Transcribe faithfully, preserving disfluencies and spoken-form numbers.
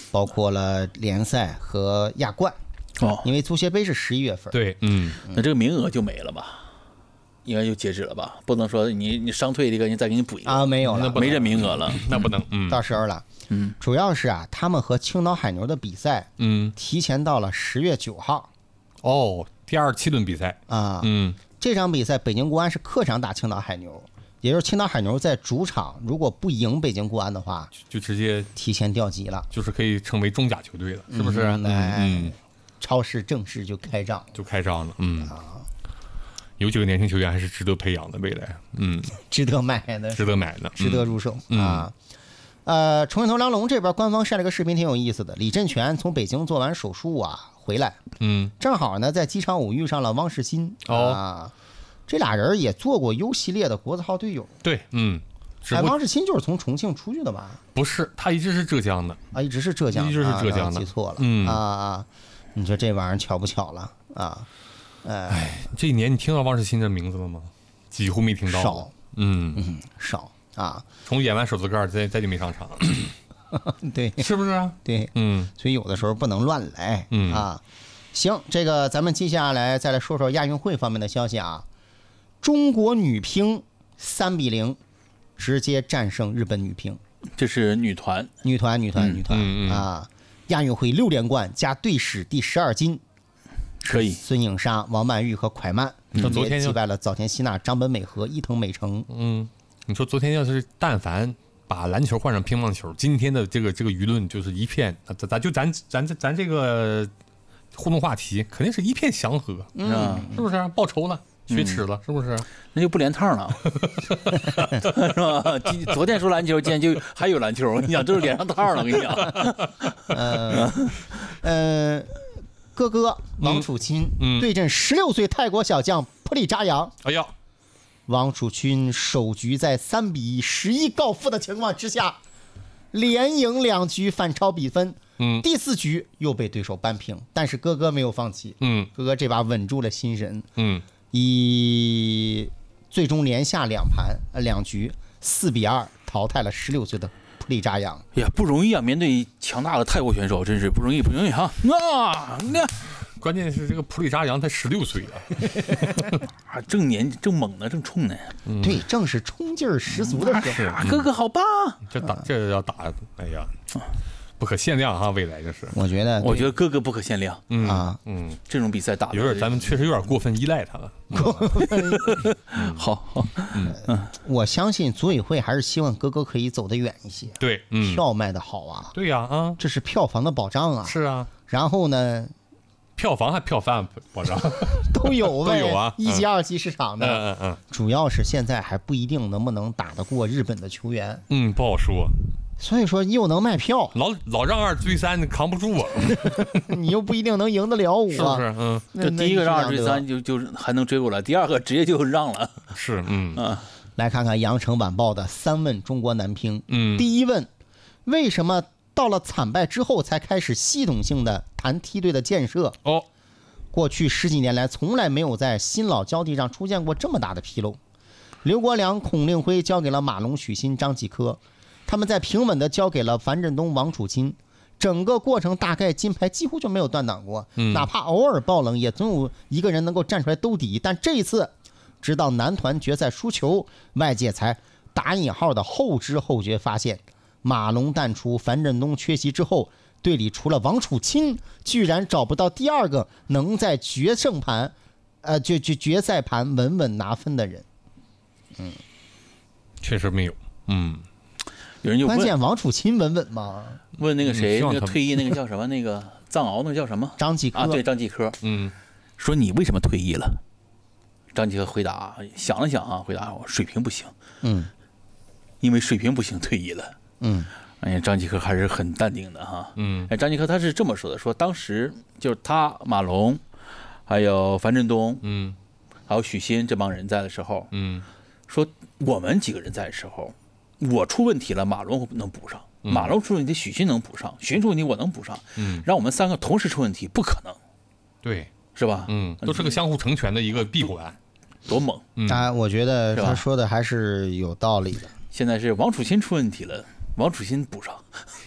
包括了联赛和亚冠。 哦， 因为足协杯是十一月份。 对，嗯， 那这个名额就没了吧？应该就截止了吧？不能说你你伤退这个，你再给你补一个啊，没有了， 没这名额了， 那不能，嗯， 到时候了。 嗯， 主要是啊，他们和青岛海牛的比赛， 嗯， 提前到了十月九号。 哦，第二七轮比赛啊， 嗯， 这场比赛北京国安是客场打青岛海牛，也就是青岛海牛在主场如果不赢北京国安的话， 就直接提前调级了， 就是可以成为中甲球队了，是不是？ 嗯， 嗯， 超市正式就开张， 就开张了，嗯。有几个年轻球员还是值得培养的，未来，嗯， 值得买的， 值得买的， 值得入手、 嗯、 啊。呃，重庆头梁龙这边官方晒了个视频，挺有意思的。李振权从北京做完手术啊回来， 嗯， 正好呢在机场舞遇上了汪世鑫、 哦、 啊，这俩人也做过 U 系列的国字号队友。 对，嗯， 哎，汪世鑫就是从重庆出去的吧？ 不是，他一直是浙江的啊，一直是浙江的， 一直是浙江的， 啊、记错了， 嗯啊，你说这玩意儿巧不巧了啊？ 哎，这一年你听到汪世鑫的名字了吗？几乎没听到， 少， 嗯嗯，少啊。 从演完手指盖再再就没上场， 对， 是不是啊？ 对， 嗯， 所以有的时候不能乱来， 嗯啊。行，这个咱们接下来再来说说亚运会方面的消息啊。中国女乒三比零直接战胜日本女乒， 这是女团， 女团，女团，女团、 嗯嗯、 啊！亚运会六连冠加队史第十二金。 可以， 孙颖莎、王曼玉和蒯曼分别击败了早田希娜、张本美和伊藤美诚。 嗯，你说昨天要是但凡把篮球换成乒乓球，今天的这个这个舆论就是一片，咱咱就咱咱咱这个互动话题肯定是一片祥和， 嗯， 是不是？报仇了，雪耻了，是不是？ 那就不连套了，是吧？昨天说篮球，今天就还有篮球，我跟你讲，这是连上套了，我跟你讲。 呃呃。哥哥王楚钦、嗯、对阵十六岁泰国小将普里扎扬。 哎呀， 王楚钦首局在三比一十一告负的情况之下，连赢两局反超比分。 嗯， 第四局又被对手扳平，但是哥哥没有放弃。 嗯， 哥哥这把稳住了心神。 嗯， 以最终连下两盘呃两局四比二淘汰了十六岁的普里扎扬。 哎呀，不容易啊！面对强大的泰国选手，真是不容易，不容易哈。啊，那关键是这个普里扎扬才十六岁啊， 啊，正年正猛呢，正冲呢。 嗯、对，正是冲劲儿十足的时候。 啊、哥哥好棒！ 这打这要打，哎呀，不可限量哈！未来这是， 我觉得， 我觉得哥哥不可限量。 嗯啊， 嗯， 这种比赛打有点，咱们确实有点过分依赖他了。 好好， 嗯嗯，我相信组委会还是希望哥哥可以走得远一些。 对，嗯， 票卖的好啊。 对呀，啊， 这是票房的保障啊。 是啊。 然后呢？ 票房还票房保障都有都有啊， 一级、二级市场的。 嗯嗯嗯。 主要是现在还不一定能不能打得过日本的球员。 嗯，不好说。 所以说又能卖票， 老老让二追三，你扛不住啊！ 你又不一定能赢得了我， 是不是？嗯， 这第一个让二追三就就还能追过来，第二个直接就让了。 是，嗯啊， 来看看羊城晚报的三问中国男乒。 嗯， 第一问，为什么到了惨败之后才开始系统性的谈梯队的建设？ 哦， 过去十几年来从来没有在新老交替上出现过这么大的纰漏。刘国梁、孔令辉交给了马龙、许昕、张继科。他们在平稳地交给了樊振东、王楚钦，整个过程大概金牌几乎就没有断档过， 嗯、 哪怕偶尔爆冷，也总有一个人能够站出来兜底。但这一次，直到男团决赛输球，外界才打引号的后知后觉发现，马龙淡出，樊振东缺席之后，队里除了王楚钦，居然找不到第二个能在决胜盘，呃，决决决赛盘稳稳拿分的人。嗯， 确实没有，嗯。 有人就问， 关键王楚钦稳稳吗？ 问那个谁，那个退役那个叫什么？那个藏獒那个叫什么？ 张继科啊，对，张继科。 嗯， 说你为什么退役了？张继科回答，想了想啊，回答我水平不行。 嗯， 因为水平不行退役了。 嗯， 哎呀，张继科还是很淡定的哈。 嗯， 哎，张继科他是这么说的，说当时就是他马龙，还有樊振东， 嗯， 还有许昕这帮人在的时候， 嗯， 说我们几个人在的时候。我出问题了，马龙能补上；马龙出问题，许昕能补上；许昕出问题，我能补上。 嗯， 让我们三个同时出问题，不可能。 对， 是吧？ 嗯，都是个相互成全的一个闭环， 多猛！ 嗯，啊，我觉得他说的还是有道理的。 现在是王楚钦出问题了，王楚钦补上。